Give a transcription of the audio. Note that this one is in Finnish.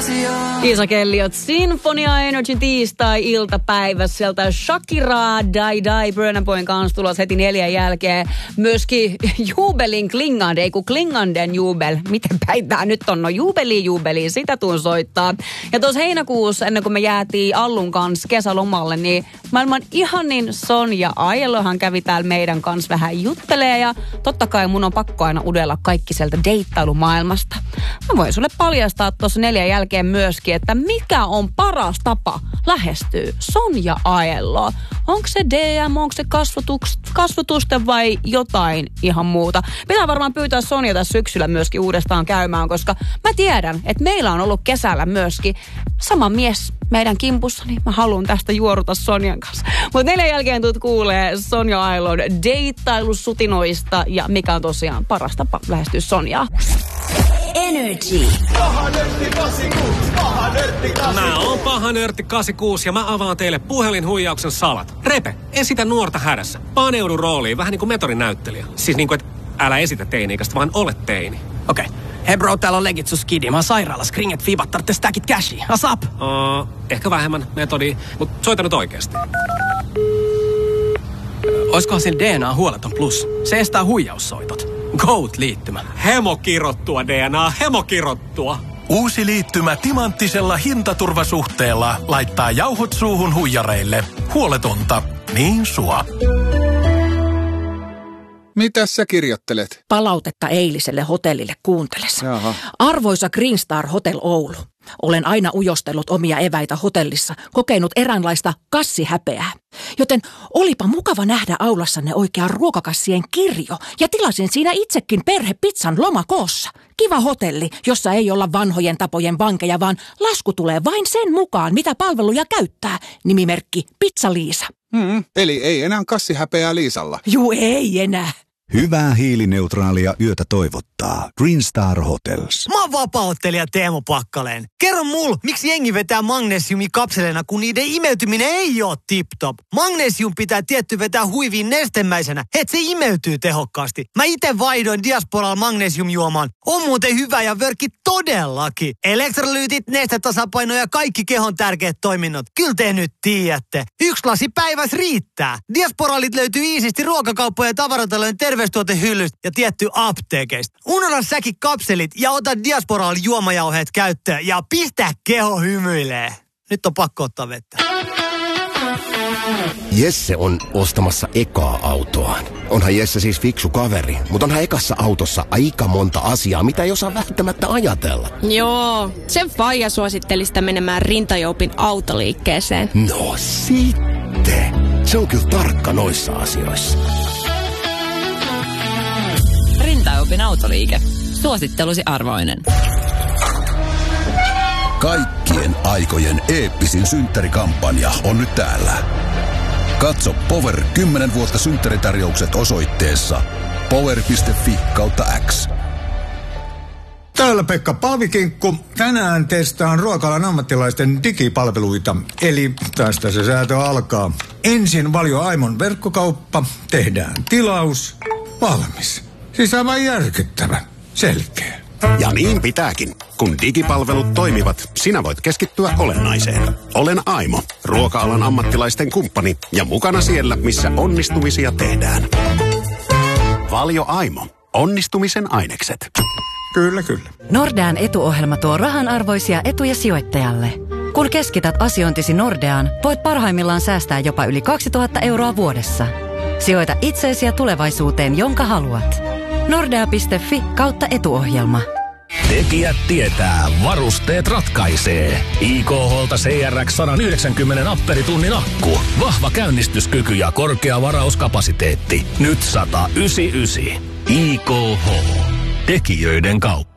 Iisa Kelliot, Sinfonia Energy tiistai-iltapäivä. Sieltä Shakira, Die, Burna Boyn kanssa tulos heti 4 jälkeen. Myöskin Jubelin Klingande, ei kun Klinganden Jubel. Miten päin tää nyt on? No juubeli, sitä tuun soittaa. Ja tuossa heinäkuussa, ennen kuin me jäätiin Allun kanssa kesälomalle, niin maailman ihanin Sonja Aiellohan kävi täällä meidän kanssa vähän juttelee. Ja totta kai mun on pakko aina udella kaikki sieltä deittailumaailmasta. Mä voin sulle paljastaa tuossa 4 jälkeen myöskin, että mikä on paras tapa lähestyä Sonja Aielloa. Onko se DM, onko se kasvatusten vai jotain ihan muuta? Pitää varmaan pyytää Sonja tässä syksyllä myöskin uudestaan käymään, koska mä tiedän, että meillä on ollut kesällä myöskin sama mies meidän kimpussa, niin mä haluan tästä juoruta Sonjan kanssa. Mutta 4 jälkeen tuut kuulee Sonja Aiellon deittailussutinoista ja mikä on tosiaan paras tapa lähestyä Sonjaa. Energy. Mä oon Paha Nörtti 86 ja mä avaan teille puhelinhuijauksen salat. Repe, esitä nuorta hädässä. Paneudu rooliin, vähän niin kuin metodin näyttelijä. Siis niin kuin, että älä esitä teini-ikäistä, vaan ole teini. Okei. Hei bro, täällä on legit sus kidi. Mä oon sairaalas, kringet fiibat, tarvitse stackit cashia. Asap! Ehkä vähemmän metodia, mutta soita nyt oikeasti. Oiskohan sillä DNA huoleton plus? Se estää huijaussoitot. Goat-liittymä. Hemokirottua DNA, hemokirottua. Uusi liittymä timanttisella hintaturvasuhteella laittaa jauhot suuhun huijareille. Huoletonta, niin sua. Mitäs sä kirjoittelet? Palautetta eiliselle hotellille kuuntelessa. Jaha. Arvoisa Green Star Hotel Oulu. Olen aina ujostellut omia eväitä hotellissa, kokenut eräänlaista kassihäpeää. Joten olipa mukava nähdä aulassanne oikea ruokakassien kirjo ja tilasin siinä itsekin perhepizzan lomakoossa. Kiva hotelli, jossa ei olla vanhojen tapojen vankeja, vaan lasku tulee vain sen mukaan, mitä palveluja käyttää. Nimimerkki Pizza Liisa. Eli ei enää kassihäpeää Liisalla. Juu, ei enää. Hyvää hiilineutraalia yötä toivottaa Green Star Hotels. Mä oon vapaa-ottelija Teemu Pakkaleen. Kerro mulle, miksi jengi vetää magnesiumikapseleina, kun niiden imeytyminen ei oo tip-top. Magnesium pitää tietty vetää huiviin nestemäisenä, et se imeytyy tehokkaasti. Mä ite vaihdoin Diasporalla magnesiumjuomaan. On muuten hyvä ja vörkki todellakin. Elektrolyytit, nestetasapaino ja kaikki kehon tärkeät toiminnot. Kyllä te nyt tiedätte. 1 lasi päivässä riittää. Diasporalit löytyy iisisti ruokakauppojen ja tavaratalojen terveystuotehyllystä ja tietty apteekeista. Unohda säkin kapselit ja ota Diasporal juomajauheet käyttöön ja pistä keho hymyilee. Nyt on pakko ottaa vettä. Jesse on ostamassa ekaa autoaan. Onhan Jesse siis fiksu kaveri, mutta onhan ekassa autossa aika monta asiaa, mitä ei osaa välttämättä ajatella. Joo, sen faija suositteli sitä menemään Rintajoupin autoliikkeeseen. No sitten. Se on kyllä tarkka noissa asioissa. Rintajoupin autoliike. Suosittelusi arvoinen. Kaikkien aikojen eeppisin synttärikampanja on nyt täällä. Katso Power 10 vuotta synttäritarjoukset osoitteessa power.fi/X. Täällä Pekka Paavikinkku. Tänään testaan ruokalan ammattilaisten digipalveluita. Eli tästä se säätö alkaa. Ensin Valio Aimon verkkokauppa. Tehdään tilaus. Valmis. Siis aivan järkyttävä. Selkeä. Ja niin pitääkin. Kun digipalvelut toimivat, sinä voit keskittyä olennaiseen. Olen Aimo, ruoka-alan ammattilaisten kumppani ja mukana siellä, missä onnistumisia tehdään. Valio Aimo. Onnistumisen ainekset. Kyllä, kyllä. Nordean etuohjelma tuo rahanarvoisia etuja sijoittajalle. Kun keskität asiointisi Nordeaan, voit parhaimmillaan säästää jopa yli 2000 € vuodessa. Sijoita itseesi ja tulevaisuuteen, jonka haluat. Nordea.fi/etuohjelma. Tekijät tietää, varusteet ratkaisee. IKH:lta CRX 190 amperitunnin akku. Vahva käynnistyskyky ja korkea varauskapasiteetti. Nyt 199. IKH. Tekijöiden kauppa.